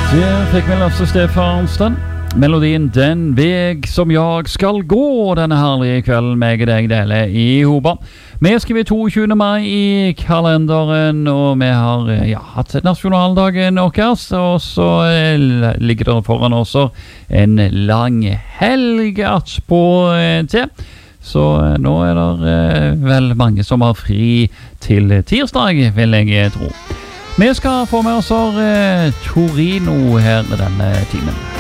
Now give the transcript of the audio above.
Der fikk vi Lasse Stefansen. Melodien Den veg som jeg skal gå denne herlige kvelden meg og deg deler i Hoba. Vi skriver 22. mai i kalenderen, og vi har hatt nasjonaldagen vår, og så ligger det foran oss en lang helg på til. Så nå det vel mange som har fri til tirsdag, vil jeg tro. Vi skal få med oss Torino her denne timen.